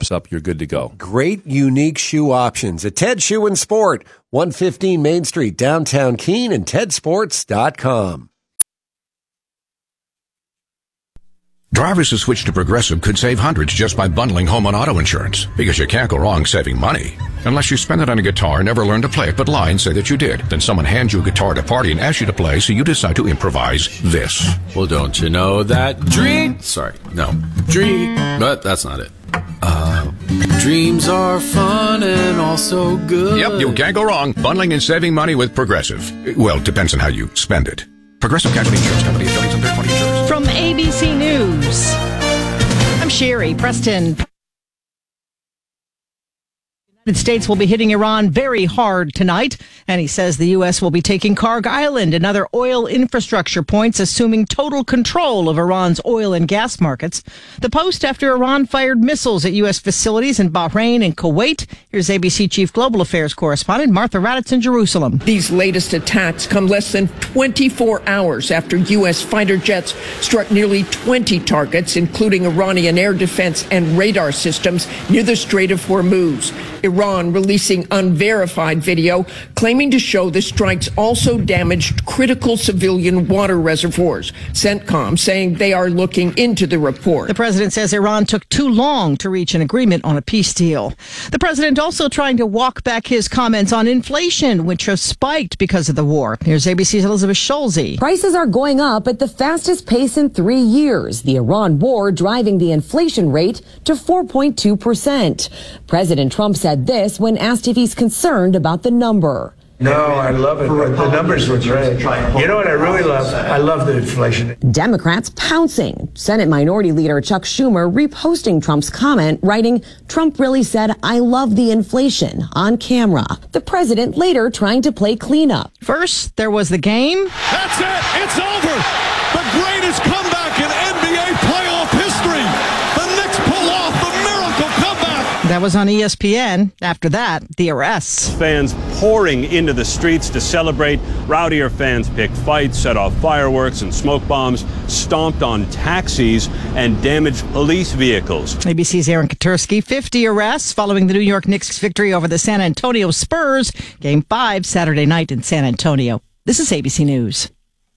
thumbs up, you're good to go. Great, unique shoe options at Ted Shoe and Sport, 115 Main Street, downtown Keene, and tedsports.com. Drivers who switch to Progressive could save hundreds just by bundling home and auto insurance, because you can't go wrong saving money. Unless you spend it on a guitar, never learn to play it, but lie and say that you did. Then someone hands you a guitar at a party and asks you to play, so you decide to improvise this. Well, don't you know that dream... But that's not it. Dreams are fun and also good. Yep, you can't go wrong bundling and saving money with Progressive. Well, depends on how you spend it. Progressive Casualty Insurance Company, affiliates and third-party insurers. From ABC News, I'm Sherry Preston. The United States will be hitting Iran very hard tonight, and he says the U.S. will be taking Karg Island and other oil infrastructure points, assuming total control of Iran's oil and gas markets. The Post after Iran fired missiles at U.S. facilities in Bahrain and Kuwait. Here's ABC Chief Global Affairs correspondent Martha Raddatz in Jerusalem. These latest attacks come less than 24 hours after U.S. fighter jets struck nearly 20 targets, including Iranian air defense and radar systems near the Strait of Hormuz. Iran releasing unverified video claiming to show the strikes also damaged critical civilian water reservoirs. CENTCOM saying they are looking into the report. The president says Iran took too long to reach an agreement on a peace deal. The president also trying to walk back his comments on inflation, which has spiked because of the war. Here's ABC's Elizabeth Schulze. Prices are going up at the fastest pace in 3 years. The Iran war driving the inflation rate to 4.2%. President Trump said this when asked if he's concerned about the number. No, I love it. The numbers were great. You know what I really love? I love the inflation. Democrats pouncing. Senate Minority Leader Chuck Schumer reposting Trump's comment, writing, "Trump really said, 'I love the inflation' on camera." The president later trying to play cleanup. First, there was the game. That's it. It's over. The greatest comeback in NBA playoff history. The Knicks pull off the miracle comeback. That was on ESPN. After that, the arrests. Fans pouring into the streets to celebrate. Rowdier fans picked fights, set off fireworks and smoke bombs, stomped on taxis, and damaged police vehicles. ABC's Aaron Katursky. 50 arrests following the New York Knicks' victory over the San Antonio Spurs. Game 5 Saturday night in San Antonio. This is ABC News.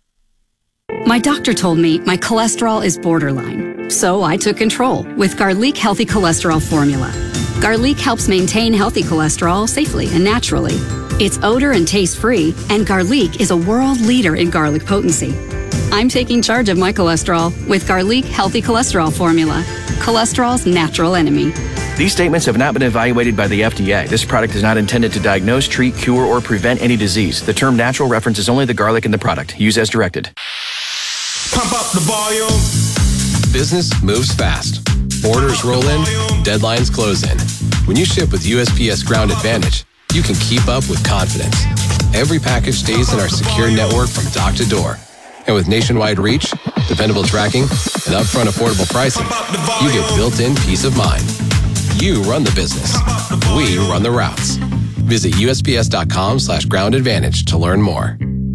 My doctor told me my cholesterol is borderline, so I took control with Garlic Healthy Cholesterol Formula. Garlic helps maintain healthy cholesterol safely and naturally. It's odor and taste-free, and Garlic is a world leader in garlic potency. I'm taking charge of my cholesterol with Garlic Healthy Cholesterol Formula, cholesterol's natural enemy. These statements have not been evaluated by the FDA. This product is not intended to diagnose, treat, cure, or prevent any disease. The term natural references only the garlic in the product. Use as directed. Pump up the volume. Business moves fast. Orders roll in, deadlines close in. When you ship with USPS Ground Advantage, you can keep up with confidence. Every package stays in our secure network from dock to door. And with nationwide reach, dependable tracking, and upfront affordable pricing, you get built-in peace of mind. You run the business. We run the routes. Visit USPS.com/Ground Advantage to learn more.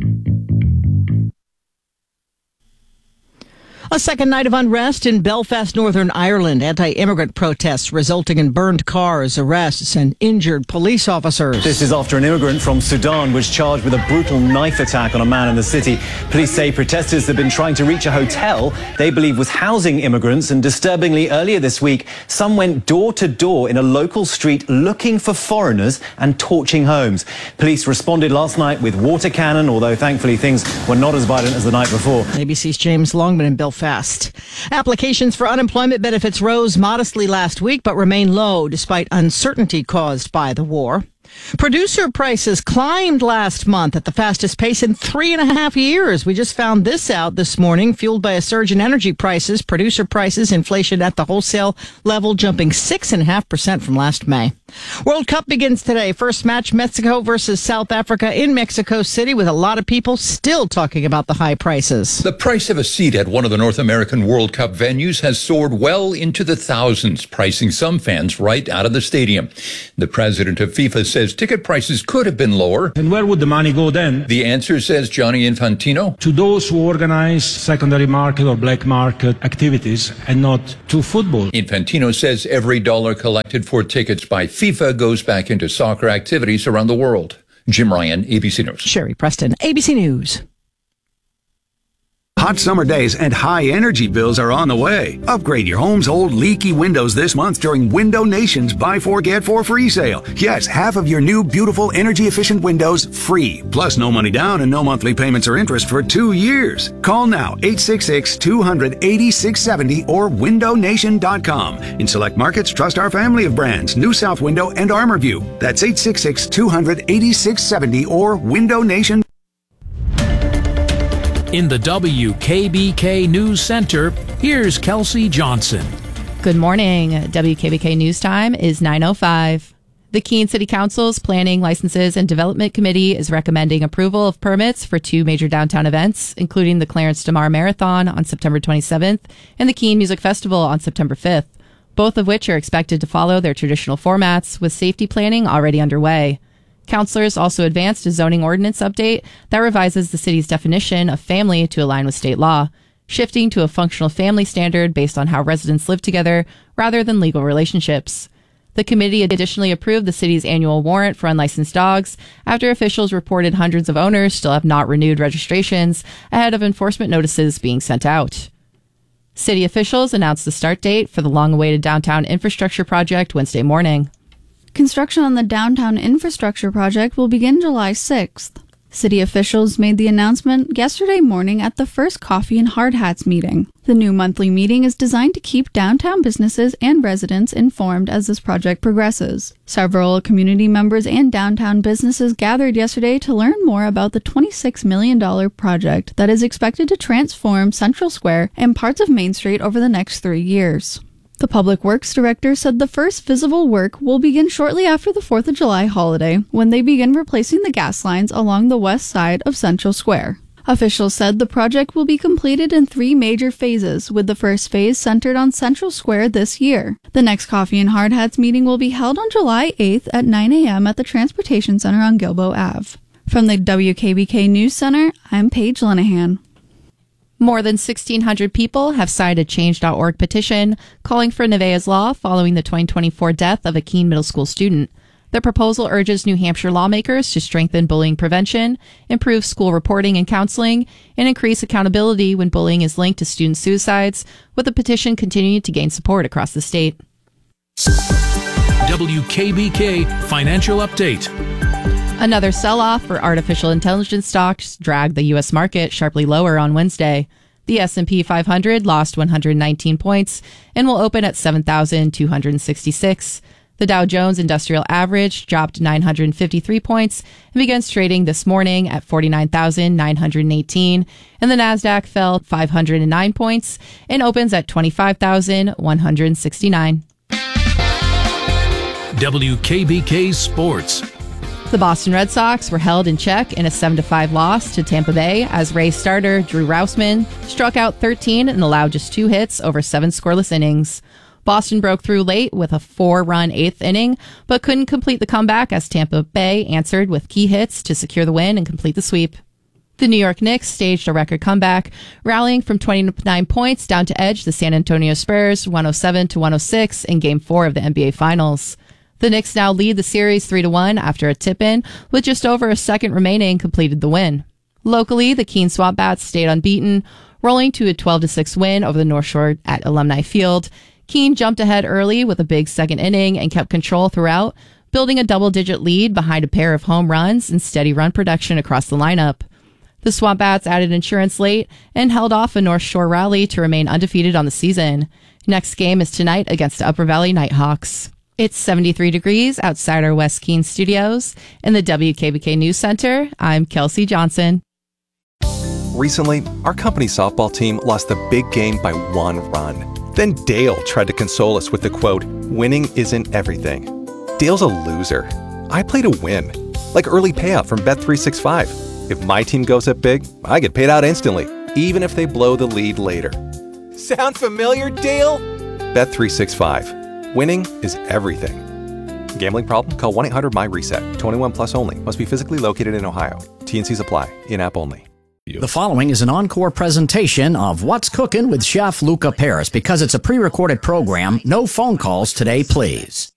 A second night of unrest in Belfast, Northern Ireland. Anti-immigrant protests resulting in burned cars, arrests, and injured police officers. This is after an immigrant from Sudan was charged with a brutal knife attack on a man in the city. Police say protesters have been trying to reach a hotel they believe was housing immigrants, and disturbingly earlier this week, some went door to door in a local street looking for foreigners and torching homes. Police responded last night with water cannon, although thankfully things were not as violent as the night before. ABC's James Longman in Belfast. Applications for unemployment benefits rose modestly last week, but remain low despite uncertainty caused by the war. Producer prices climbed last month at the fastest pace in 3.5 years. We just found this out this morning, fueled by a surge in energy prices. Producer prices, inflation at the wholesale level jumping 6.5% from last May. World Cup begins today. First match, Mexico versus South Africa in Mexico City, with a lot of people still talking about the high prices. The price of a seat at one of the North American World Cup venues has soared well into the thousands, pricing some fans right out of the stadium. The president of FIFA says ticket prices could have been lower. And where would the money go then? The answer, says Gianni Infantino, to those who organize secondary market or black market activities and not to football. Infantino says every dollar collected for tickets by FIFA goes back into soccer activities around the world. Jim Ryan, ABC News. Sherry Preston, ABC News. Hot summer days and high energy bills are on the way. Upgrade your home's old leaky windows this month during Window Nation's Buy 4 Get 4 free sale. Yes, half of your new beautiful energy efficient windows free. Plus no money down and no monthly payments or interest for 2 years. Call now 866-200-8670 or windownation.com. In select markets, trust our family of brands, New South Window and ArmorView. That's 866-200-8670 or windownation.com. In the WKBK News Center, here's Kelsey Johnson. Good morning. WKBK News Time is 9:05. The Keene City Council's Planning, Licenses, and Development Committee is recommending approval of permits for 2 major downtown events, including the Clarence DeMar Marathon on September 27th and the Keene Music Festival on September 5th, both of which are expected to follow their traditional formats, with safety planning already underway. Councilors also advanced a zoning ordinance update that revises the city's definition of family to align with state law, shifting to a functional family standard based on how residents live together rather than legal relationships. The committee additionally approved the city's annual warrant for unlicensed dogs after officials reported hundreds of owners still have not renewed registrations ahead of enforcement notices being sent out. City officials announced the start date for the long-awaited downtown infrastructure project Wednesday morning. Construction on the downtown infrastructure project will begin July 6th. City officials made the announcement yesterday morning at the first Coffee and Hard Hats meeting. The new monthly meeting is designed to keep downtown businesses and residents informed as this project progresses. Several community members and downtown businesses gathered yesterday to learn more about the $26 million project that is expected to transform Central Square and parts of Main Street over the next 3 years. The Public Works Director said the first visible work will begin shortly after the 4th of July holiday, when they begin replacing the gas lines along the west side of Central Square. Officials said the project will be completed in 3 major phases, with the first phase centered on Central Square this year. The next Coffee and Hard Hats meeting will be held on July 8th at 9 a.m. at the Transportation Center on Gilboa Ave. From the WKBK News Center, I'm Paige Linehan. More than 1,600 people have signed a Change.org petition calling for Nevaeh's law following the 2024 death of a Keene Middle School student. The proposal urges New Hampshire lawmakers to strengthen bullying prevention, improve school reporting and counseling, and increase accountability when bullying is linked to student suicides, with the petition continuing to gain support across the state. WKBK Financial Update. Another sell-off for artificial intelligence stocks dragged the U.S. market sharply lower on Wednesday. The S&P 500 lost 119 points and will open at 7,266. The Dow Jones Industrial Average dropped 953 points and begins trading this morning at 49,918. And the Nasdaq fell 509 points and opens at 25,169. WKBK Sports. The Boston Red Sox were held in check in a 7-5 loss to Tampa Bay as Rays starter Drew Rousman struck out 13 and allowed just 2 hits over 7 scoreless innings. Boston broke through late with a 4-run 8th inning, but couldn't complete the comeback as Tampa Bay answered with key hits to secure the win and complete the sweep. The New York Knicks staged a record comeback, rallying from 29 points down to edge the San Antonio Spurs 107-106 in Game 4 of the NBA Finals. The Knicks now lead the series 3-1 after a tip-in, with just over a second remaining completed the win. Locally, the Keene Swamp Bats stayed unbeaten, rolling to a 12-6 win over the North Shore at Alumni Field. Keene jumped ahead early with a big second inning and kept control throughout, building a double-digit lead behind a pair of home runs and steady run production across the lineup. The Swamp Bats added insurance late and held off a North Shore rally to remain undefeated on the season. Next game is tonight against the Upper Valley Nighthawks. It's 73 degrees outside our West Keene studios. In the WKBK News Center, I'm Kelsey Johnson. Recently, our company softball team lost the big game by 1 run. Then Dale tried to console us with the quote, "Winning isn't everything." Dale's a loser. I play to win. Like early payout from Bet365. If my team goes up big, I get paid out instantly, even if they blow the lead later. Sound familiar, Dale? Bet365. Winning is everything. Gambling problem? Call 1-800-MY-RESET. 21 plus only. Must be physically located in Ohio. T&Cs apply. In-app only. The following is an encore presentation of What's Cooking with Chef Luca Paris. Because it's a pre-recorded program, no phone calls today, please.